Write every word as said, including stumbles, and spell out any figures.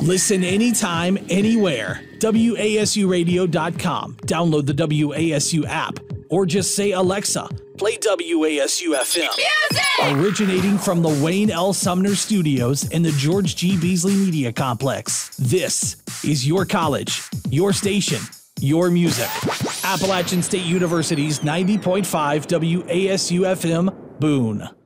Listen anytime, anywhere. W A S U radio dot com. Download the W A S U app or just say, Alexa, play W A S U F M. Music! Originating from the Wayne L. Sumner Studios in the George G. Beasley Media Complex. This is your college, your station, your music. Appalachian State University's ninety point five W A S U F M, Boone.